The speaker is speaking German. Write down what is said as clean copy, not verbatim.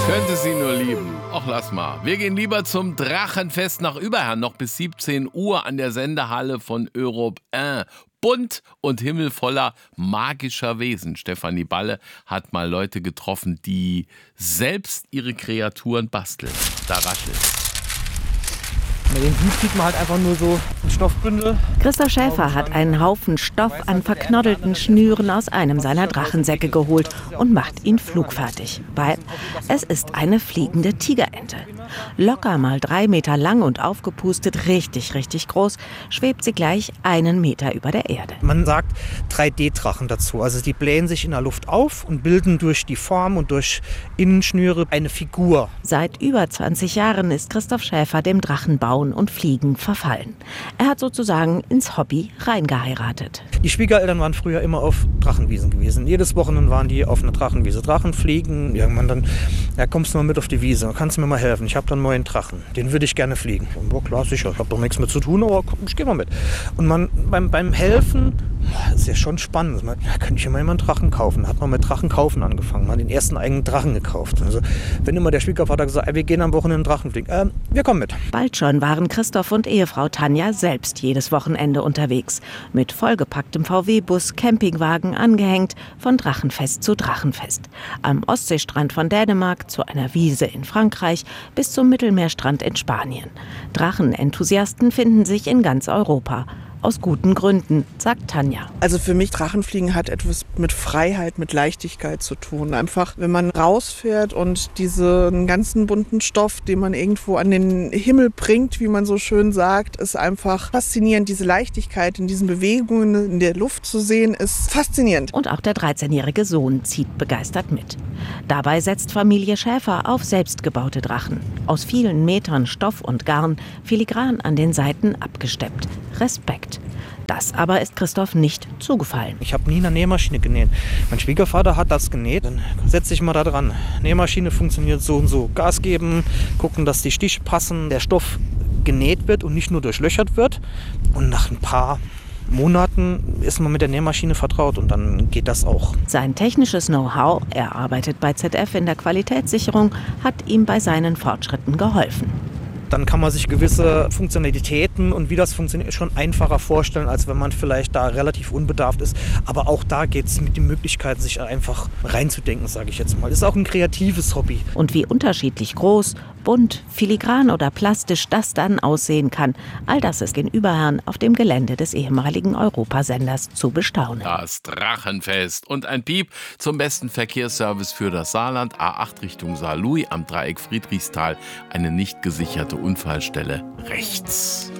Könnte sie nur lieben. Och, lass mal. Wir gehen lieber zum Drachenfest nach Überherrn, noch bis 17 Uhr an der Sendehalle von Europe 1. Bunt und himmelvoller magischer Wesen. Stefanie Balle hat mal Leute getroffen, die selbst ihre Kreaturen basteln. Da raschelt. Mit dem Sieb sieht man halt einfach nur so ein Stoffbündel. Christoph Schäfer hat einen Haufen Stoff an verknoddelten Schnüren aus einem seiner Drachensäcke geholt und macht ihn flugfertig, weil es ist eine fliegende Tigerente. Locker mal 3 Meter lang und aufgepustet, richtig, richtig groß, schwebt sie gleich 1 Meter über der Erde. Man sagt 3D-Drachen dazu. Also die blähen sich in der Luft auf und bilden durch die Form und durch Innenschnüre eine Figur. Seit über 20 Jahren ist Christoph Schäfer dem Drachenbauen und Fliegen verfallen. Er hat sozusagen ins Hobby reingeheiratet. Die Schwiegereltern waren früher immer auf Drachenwiesen gewesen. Jedes Wochenende waren die auf einer Drachenwiese. Drachen fliegen. Irgendwann dann, ja, kommst du mal mit auf die Wiese. Kannst du mir mal helfen? Ich habe dann einen neuen Drachen. Den würde ich gerne fliegen. Ja, klar, sicher. Ich habe doch nichts mit zu tun, aber komm, ich gehe mal mit. Und man beim Helfen, das ist ja schon spannend. Da könnte ich immer einen Drachen kaufen. Da hat man mit Drachen kaufen angefangen. Man hat den ersten eigenen Drachen gekauft. Also, wenn immer der Schwiegervater gesagt hat, wir gehen am Wochenende Drachen fliegen. Wir kommen mit. Bald schon waren Christoph und Ehefrau Tanja selbst jedes Wochenende unterwegs. Mit vollgepacktem VW-Bus, Campingwagen angehängt, von Drachenfest zu Drachenfest. Am Ostseestrand von Dänemark zu einer Wiese in Frankreich bis zum Mittelmeerstrand in Spanien. Drachenenthusiasten finden sich in ganz Europa. Aus guten Gründen, sagt Tanja. Also für mich, Drachenfliegen hat etwas mit Freiheit, mit Leichtigkeit zu tun. Einfach, wenn man rausfährt und diesen ganzen bunten Stoff, den man irgendwo an den Himmel bringt, wie man so schön sagt, ist einfach faszinierend. Diese Leichtigkeit in diesen Bewegungen in der Luft zu sehen, ist faszinierend. Und auch der 13-jährige Sohn zieht begeistert mit. Dabei setzt Familie Schäfer auf selbstgebaute Drachen. Aus vielen Metern Stoff und Garn, filigran an den Seiten abgesteppt. Respekt. Das aber ist Christoph nicht zugefallen. Ich habe nie eine Nähmaschine genäht. Mein Schwiegervater hat das genäht. Dann setze ich mal da dran. Nähmaschine funktioniert so und so. Gas geben, gucken, dass die Stiche passen, der Stoff genäht wird und nicht nur durchlöchert wird. Und nach ein paar Monaten ist man mit der Nähmaschine vertraut und dann geht das auch. Sein technisches Know-how, er arbeitet bei ZF in der Qualitätssicherung, hat ihm bei seinen Fortschritten geholfen. Dann kann man sich gewisse Funktionalitäten und wie das funktioniert schon einfacher vorstellen, als wenn man vielleicht da relativ unbedarft ist. Aber auch da geht es mit den Möglichkeiten, sich einfach reinzudenken, sage ich jetzt mal. Das ist auch ein kreatives Hobby. Und wie unterschiedlich groß, bunt, filigran oder plastisch das dann aussehen kann, all das ist in Überherrn auf dem Gelände des ehemaligen Europasenders zu bestaunen. Das Drachenfest und ein Piep zum besten Verkehrsservice für das Saarland. A8 Richtung Saarlouis am Dreieck Friedrichsthal. Eine nicht gesicherte Unfallstelle rechts.